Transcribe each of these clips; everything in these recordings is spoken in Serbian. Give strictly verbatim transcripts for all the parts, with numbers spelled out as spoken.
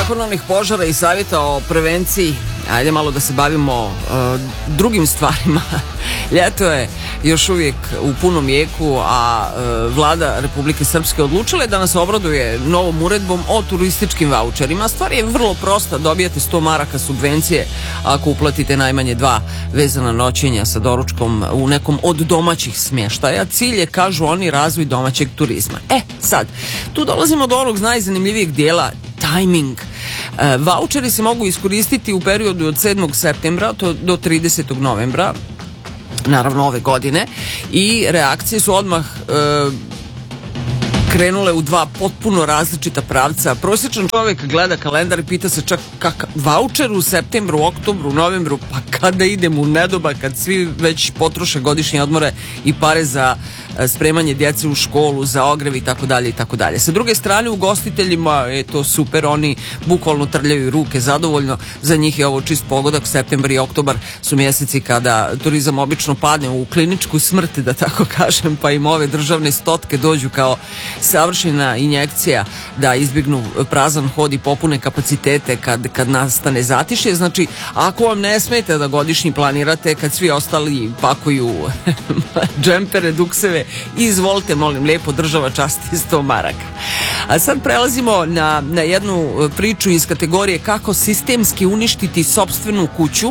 nakon onih požara i savjeta o prevenciji, ajde malo da se bavimo uh, drugim stvarima. Ljeto je još uvijek u punom jeku, a uh, vlada Republike Srpske odlučila je da nas obraduje novom uredbom o turističkim vaučerima. Stvar je vrlo prosta, dobijate sto maraka subvencije ako uplatite najmanje dva vezana noćenja sa doručkom u nekom od domaćih smještaja. Cilj je, kažu oni, razvoj domaćeg turizma. E, sad, tu dolazimo do onog najzanimljivijeg dijela, tajming. E, vaučeri se mogu iskoristiti u periodu od sedmog septembra to do tridesetog novembra, naravno ove godine, i reakcije su odmah e, krenule u dva potpuno različita pravca. Prosječan čovjek gleda kalendar i pita se čak kakav vaučer u septembru, oktobru, novembru, pa kada idem u nedoba, kad svi već potroše godišnje odmore i pare za spremanje djece u školu, za ogrev i tako dalje i tako dalje. Sa druge strane, ugostiteljima je to super, oni bukvalno trljaju ruke zadovoljno, za njih je ovo čist pogodak. Septembar i oktobar su mjeseci kada turizam obično padne u kliničku smrt, da tako kažem, pa im ove državne stotke dođu kao savršena injekcija da izbjegnu prazan hod i popune kapacitete kad, kad nastane zatišje. Znači, ako vam ne smete da godišnji planirate, kad svi ostali pakuju džempere, dukseve, izvolite, molim lijepo, država časti sto maraka. A sad prelazimo na, na jednu priču iz kategorije kako sistemski uništiti sopstvenu kuću.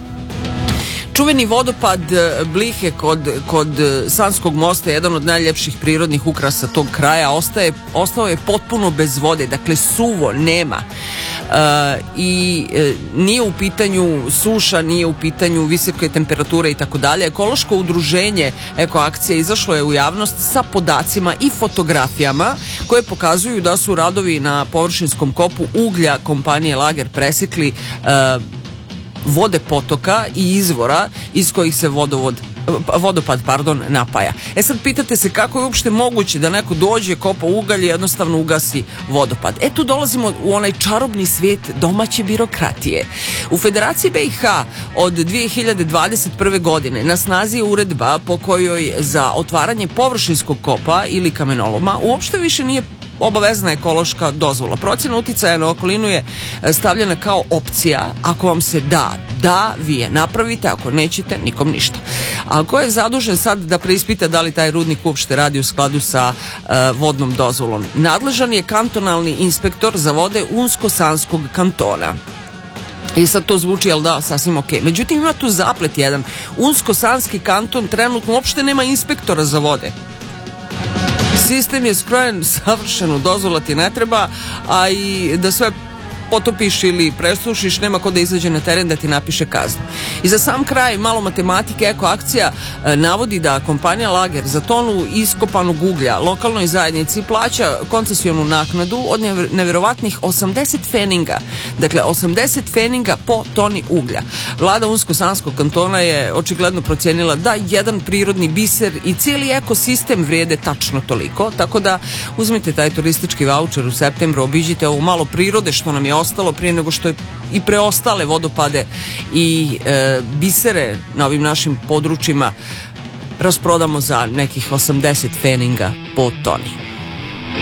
Čuveni vodopad Blihe kod, kod Sanskog mosta, jedan od najljepših prirodnih ukrasa tog kraja, ostaje, ostao je potpuno bez vode, dakle suvo, nema. E, i e, nije u pitanju suša, nije u pitanju visoke temperature i tako dalje. Ekološko udruženje Eko akcija izašlo je u javnost sa podacima i fotografijama koje pokazuju da su radovi na površinskom kopu uglja kompanije Lager presekli e, vode potoka i izvora iz kojih se vodovod vodopad pardon, napaja. E sad pitate se kako je uopšte moguće da neko dođe, kopa ugalj i jednostavno ugasi vodopad. E tu dolazimo u onaj čarobni svijet domaće birokratije. U Federaciji B i H od dvije hiljade dvadeset prve. godine na snazi je uredba po kojoj za otvaranje površinskog kopa ili kamenoloma uopšte više nije obavezna ekološka dozvola. Procjena uticaja na okolinu je stavljena kao opcija. Ako vam se da, da, vi je napravite, ako nećete, nikom ništa. A ko je zadužen sad da preispita da li taj rudnik uopšte radi u skladu sa uh, vodnom dozvolom? Nadležan je kantonalni inspektor za vode Unsko-Sanskog kantona. I sad to zvuči, jel da, sasvim ok. Međutim, ima tu zaplet jedan. Unsko-Sanski kanton trenutno uopšte nema inspektora za vode. Sistem je skrojen savršeno, dozvola ti ne treba, a i da sve potopiš ili presušiš, nema ko da izađe na teren da ti napiše kaznu. I za sam kraj, malo matematike, Eko akcija e, navodi da kompanija Lager za tonu iskopanog uglja lokalnoj zajednici plaća koncesionu naknadu od nevjerovatnih osamdeset feninga. Dakle, osamdeset feninga po toni uglja. Vlada Unsko-Sanskog kantona je očigledno procijenila da jedan prirodni biser i cijeli ekosistem vrijede tačno toliko, tako da uzmite taj turistički vaučer u septembru, obiđite ovo malo prirode što nam je ostalo prije nego što je i preostale vodopade i e, bisere na ovim našim područjima rasprodamo za nekih osamdeset feninga po toni.